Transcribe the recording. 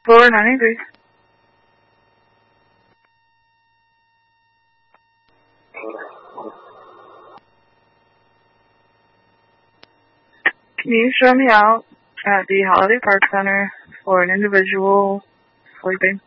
Floor 93. Can you show me out at the Holiday Park Center for an individual sleeping?